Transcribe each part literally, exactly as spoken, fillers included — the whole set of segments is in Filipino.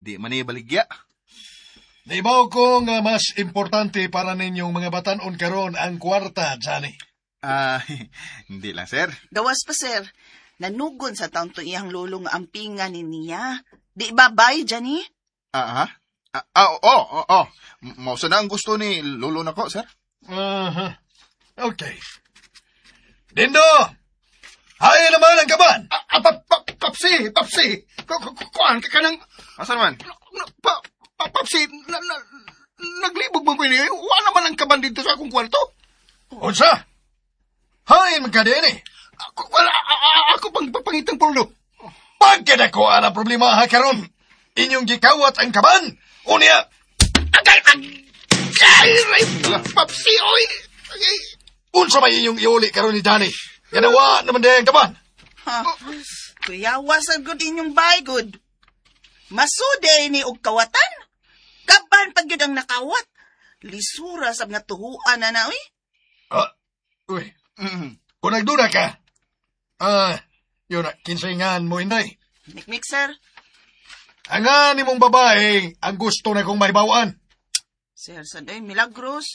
di man ibaligya. Di ba ko nga mas importante para ninyong mga batanon karon ang kwarta, Johnny? Ah, hindi lang, sir. Gawas pa, sir. Nanugon sa taon to iyang lolo nga ampingan ni niya. Di ba bay, Johnny? Ah, ha? Ah, ah, oo, oo, oo. Mausa na ang gusto ni lolo na ko, sir. Aha. Okay. Dindo! Hay naman ang kaban! Ah, ah, pap, pap, papsi, papsi. Kuan ka ka nang... Asa naman? Pa, pa, papsi, na, na, naglibog mo ko ini. Wala naman ang kaban dito sa akong kwarto. Unsa? Hay magkadini! Ako, wala, a, a, ako pang papangitang pulo. Pagkada ko ang problema ha karon. Inyong gikawat ang kaban. Unya! Agay, agay! Ay, ay, papsi, oy! Ay, Unsa ba inyong iuli karon ni Johnny? Yanawa naman din ang kaban. Ha? Kuyawas ang good inyong bay, good. Masude ni og kawatan. Kaban pag yun ang nakawat. Lisura sa mga tuhuan na na, uy. Ah, uy. Mm. Kung nagduda ka, ah, yun na, kinsaingan mo, Inday. Mikmik, sir. Ang ani mong babae, ang gusto na kong mahibawaan. Sir, sanday, milagros.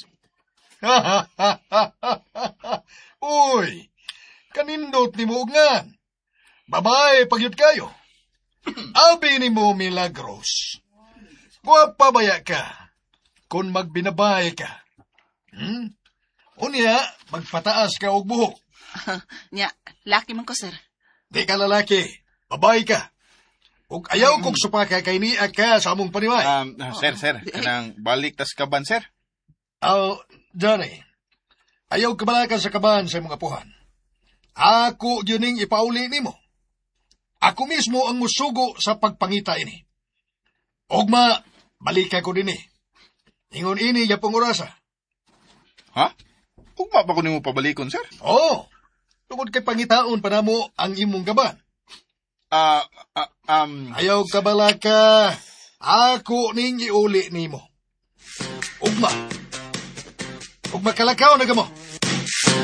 Uy, kanindot ni mo ngan. Babae, pagyut kayo. Abi ni mo, Milagros. Guwapa baya ka, kung magbinabae ka. Hmm? Unya, magpataas ka og buhok. Nya, laki man ko, sir. Di ka lalaki, babae ka. Ug ayaw kong supaka kay niya ka sa among paniway. Um, ah, sir, sir, kanang balik tas kaban, sir. Oh, Johnny, ayaw kabalakan sa kaban sa mga puhan. Ako yuning ipauli nimo. Ako mismo ang musugo sa pagpangita ini. Ogma, balik ko din eh. Ingon ini yapong orasa. Ha? Ugma pa ko nimo pabalikon, sir? Oo, tungod kay pangitaon pa namo ang imong gaban. Ah, ah, um... Ayaw kabalaka, ako ning iuli nimo. Ugma. Ugma kalakaw na gamo.